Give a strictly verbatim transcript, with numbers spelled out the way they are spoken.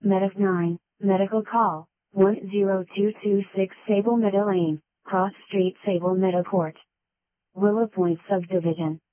Medic nine, medical call, one zero two two six Sable Meadow Lane, Cross Street Sable Meadow Court. Willow Point Subdivision.